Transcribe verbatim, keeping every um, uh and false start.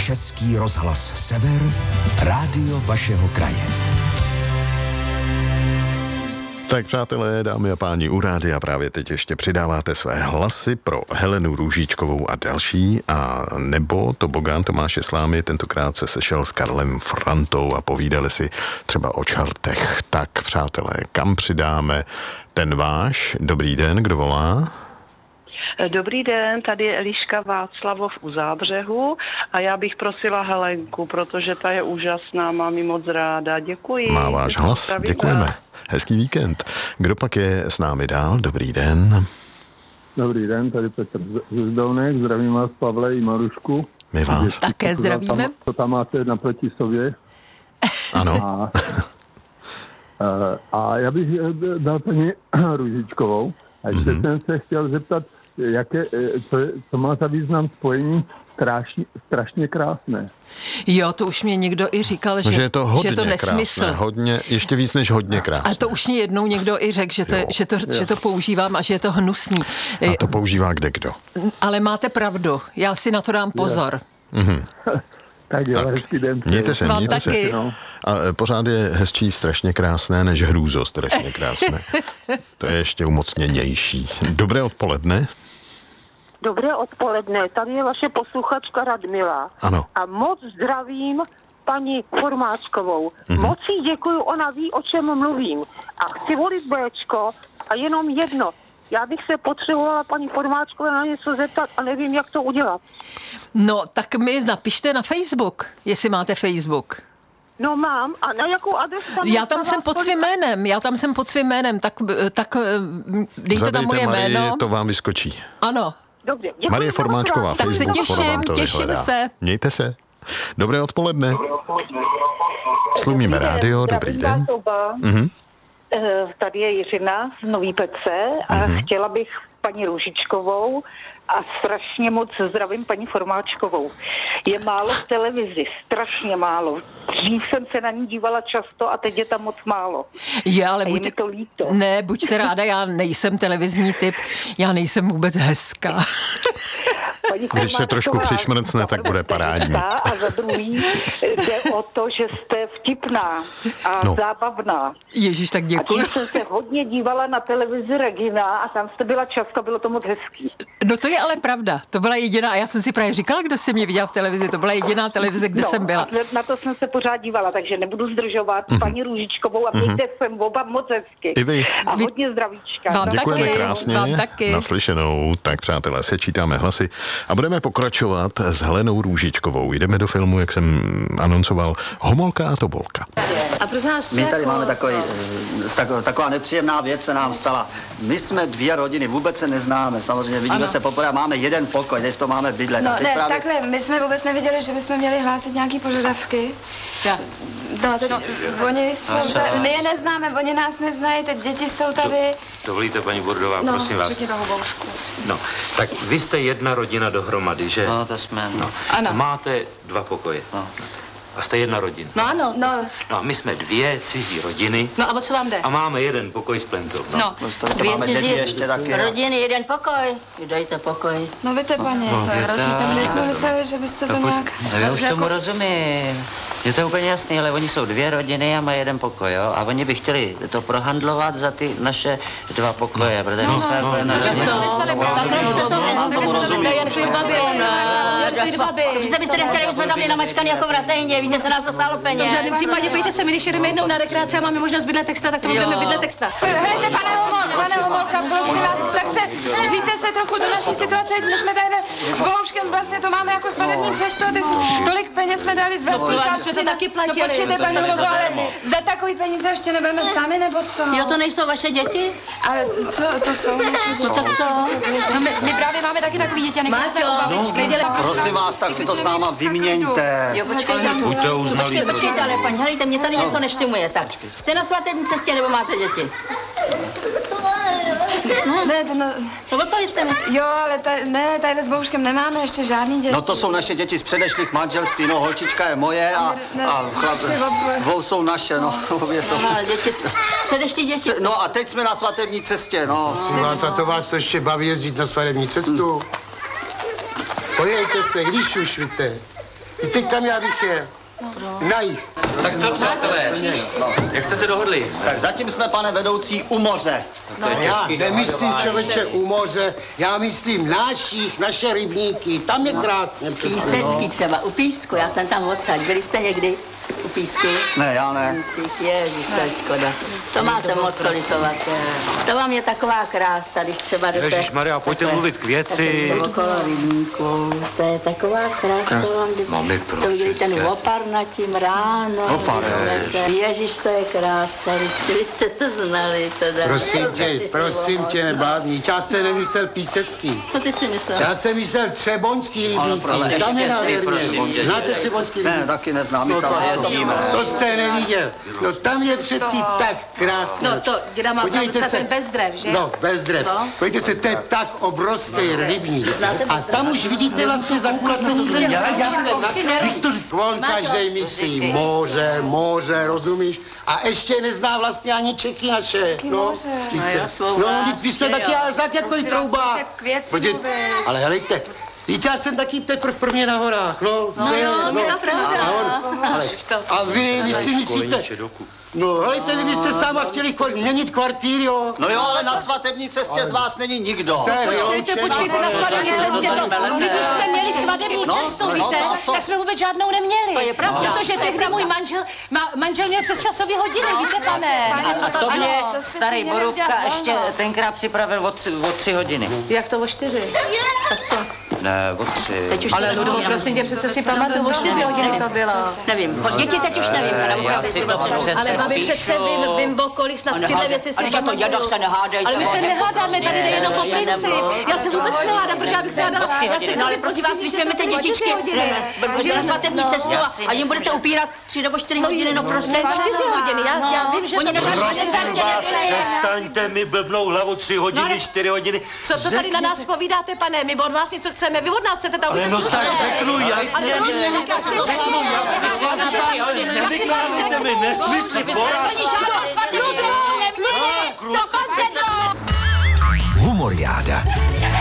Český rozhlas Sever, rádio vašeho kraje. Tak přátelé, dámy a páni, u rádia právě teď ještě přidáváte své hlasy pro Helenu Růžičkovou a další, a nebo tobogán Tomáše Slámy tentokrát se sešel s Karlem Frantou a povídali si třeba o čartech. Tak přátelé, kam přidáme ten váš? Dobrý den, kdo volá? Dobrý den, tady je Eliška Václavov u Zábřehu a já bych prosila Helenku, protože ta je úžasná, mám ji moc ráda. Děkuji. Má váš hlas, děkujeme. Hezký víkend. Kdo pak je s námi dál? Dobrý den. Dobrý den, tady Petr ze Zdolnek, zdravím vás, Pavle i Marušku. My vás. Také zdravíme. Tam, to tam máte naproti sobě. Ano. A, a já bych dal paní Růžičkovou. A ještě mm-hmm. jsem se chtěl zeptat, jaké, co, co má za význam spojení strašně, strašně krásné. Jo, to už mě někdo i říkal, že, že je to hodně že to nesmysl. Krásné, hodně, ještě víc než hodně krásné. A to už mě jednou někdo i řekl, že to, že, to, že to používám a že je to hnusný. A to používá kde kdo. Ale máte pravdu, já si na to dám pozor. Mm-hmm. Tak jo, tak. hezký den. Mějte se, Vám mějte taky. se. No. A pořád je hezčí strašně krásné, než hrůzo strašně krásné. To je ještě umocněnější. Dobré odpoledne. Dobré odpoledne, tady je vaše posluchačka Radmila. Ano. A moc zdravím paní Formáčkovou. Mm-hmm. Moc jí děkuju, ona ví, o čem mluvím. A chci volit Béčko a jenom jedno. Já bych se potřebovala paní Formáčkové na něco zeptat a nevím, jak to udělat. No, tak mi napište na Facebook, jestli máte Facebook. No mám. A na jakou adresu tam? Já tam jsem pod svým jménem, já tam jsem pod svým jménem, tak, tak dejte Zadejte tam moje Marii, jméno. to vám vyskočí. Ano. Dobře, děkuji. Marie Formáčková, tak Facebook, se těším, to těším vyhledá. se. Mějte se. Dobré odpoledne. Slumíme rádio, dobrý den. Mhm. Tady je Jiřina z Nový Pece a mm-hmm. chtěla bych paní Růžičkovou a strašně moc zdravím paní Formáčkovou. Je málo v televizi, strašně málo. Dřív jsem se na ní dívala často a teď je tam moc málo. Je, ale a je buď, mi to líto. Ne, buďte ráda, já nejsem televizní typ, já nejsem vůbec hezká. Když se trošku přišmrcne, tak bude parádní. A za druhý jde o to, že jste vtipná a no. zábavná. Ježíš, tak děkuji. A tím jsem se hodně dívala na televizi Regina a tam jste byla často, bylo to moc hezký. No to je ale pravda, to byla jediná, a já jsem si právě říkala, kdo se mě viděl v televizi, to byla jediná televize, kde no, jsem byla. Na to jsem se pořád dívala, takže nebudu zdržovat mm-hmm. paní Růžičkovou a mějte mm-hmm. sem oba moc hezky. I vy. A hodně zdravíčka. Vám děkujeme taky, krásně, vám taky. Naslyšenou. Tak přátelé, sečítáme hlasy a budeme pokračovat s Helenou Růžičkovou. Jdeme do filmu, jak jsem anoncoval, Homolka a Tobolka. A prosím vás, My tady jako... máme takový, taková, taková nepříjemná věc se nám stala. My jsme dvě rodiny, vůbec se neznáme, samozřejmě vidíme ano. se poprvé a máme jeden pokoj, kde v tom máme bydlet. No a teď ne, právě... takhle, my jsme vůbec nevěděli, že bychom měli hlásit nějaký požadavky. Ja. No, teď no. oni jsou tady, my je neznáme, oni nás neznají, teď děti jsou tady. Do, dovolíte, paní Bordová, no, prosím vás. řekni toho boušku. No, tak vy jste jedna rodina dohromady, že? No, to jsme. No. Ano. Máte dva pokoje. No. A jste jedna rodina. No ano. No. No a my jsme dvě cizí rodiny. No a o co vám jde? A máme jeden pokoj s plentou. No, no. dvě cizí ještě taky, rodiny, jeden pokoj. Dejte pokoj. No víte, paní, no, to je rozdíl. My jsme mysleli, že byste to, to nějak... No, já už tomu jako... rozumím. Je to úplně jasný, ale oni jsou dvě rodiny a mají jeden pokoj, jo? A oni by chtěli to prohandlovat za ty naše dva pokoje, no. protože my jsme... No, no, no, Víte, byste nechtěli, my jsme tam měli namačkaný jako vratejně, víte, co nás to stálo peněz. V žádném případě, pojďte se, my když jedeme jednou na rekreaci a máme možnost bydlet extra, tak to budeme bydlet extra. Hejte, pane Homolka, pane Homolka, prosím vás, tak se vžijte se trochu do naší situace, my jsme tady s Bohuškem vlastně to máme jako svatební cestu, tolik peněz jsme dali z vlastní jsme to taky platili. No počkejte, paní Homolko, ale za takový peníze ještě nebudeme sami, nebo co? Jo, to nejsou vaše děti? Ale co, to jsou naše děti. No tak co? No my, my právě máme taky takový děti, nechali u babičky. Prosím vás, tak si to s náma vyměňte. Jo, počkejte. Buďte uznalí. Počkejte, počkejte, ale paní, helejte, mě tady něco neštimuje. Tak, jste na svatební cestě, nebo máte děti? No, ne, to no... No odpovězte mi. Jo, ale ta, ne, tady s Bohuškem nemáme ještě žádný děti. No to jsou naše děti z předešlých manželství, no holčička je moje a, ne, a chlap, dvou jsou naše, no, obě jsou. No, děti, předešlí děti. No a teď jsme na svatební cestě, no. Prosím vás, a to vás to ještě baví jezdit na svatební cestu? Pojďte se, když už víte. Víte, kam já bych jel? Na jich. Tak co, přátelé? Jak jste se dohodli? Tak zatím jsme, pane vedoucí, u moře. No, já nemyslím, člověče, u moře, já myslím našich, naše rybníky, tam je krásně. Písecký třeba, u Písku, já jsem tam odsaď. Byli jste někdy u Písku? Ne, já ne. Ježiš, to je škoda. To máte moc co litovat. To vám je taková krása, když třeba jdete... Ježišmarja, pojďte mluvit k věci. Okolo rybníku, to je taková krása vám, Mami, jste udělali ten opar nad tím ráno. Opar, Ježiš, to je krása, vy jste to znali teda. Prosím tě, prosím tě, neblázni. Já jsem nemyslel Písecký. Co ty si myslel? Já jsem myslel Třeboňský rybníky. Tam je nádherně. Znáte Třeboňský rybník? Ne, taky neznám, my tam jezdíme. To jste neviděl. No tam je přeci tak krásné. No to, děda má pravdu, ten bez drev, že? No, bez drev. Podívejte se, to je tak obrovský rybník. A tam už vidíte vlastně zakulacený země. On každej myslí moře, moře, rozumíš? A ještě nezná vlastně ani Čechy naše. No, víte. No, vy jste taky tak jako i trouba. Ale helejte, víte, já jsem taky teprv prvně na horách, no. No jo, no. to pravda. A, on, ale, a vy, vy si myslíte... No, helejte, vy byste s náma chtěli kvar, měnit kvartír, jo? No jo, ale na svatební cestě z vás není nikdo. Počkejte, počkejte, na svatební cestě to. Když jsme měli svatební cestu, víte, tak jsme vůbec žádnou neměli. To je pravda. Protože tehdy můj manžel, manžel měl přes časové hodiny, víte, pane. A to mě starý Borůvka ještě tenkrát připravil o tři hodiny. Jak to o čtyři? Tak co? Ne, o tři. Ale Ludovo, prosím tě, přece si pamatuju, o čtyři hodiny to bylo. Nevím, děti teď už nevím. Já si to přece ale babi, přece vím, vím o kolik snad tyhle věci si pamatuju. Ale to se nehádejte. Ale my se nehádáme, tady jde jenom o princip. Já se vůbec nehádám, protože já bych se hádala. No ale prosím vás, vy si vezmete dětičky, budete na svatební cestu a jim budete upírat tři nebo čtyři hodiny, no prostě. Čtyři hodiny, já vím, že to přestaňte mi blbnou hlavu tři hodiny, čtyři hodiny. Co to tady na nás povídáte, pane? My od vás něco chceme, vy od nás chcete tam ale no tak řeknu jasně, nevykládejte mi nesmysly, Humoriáda.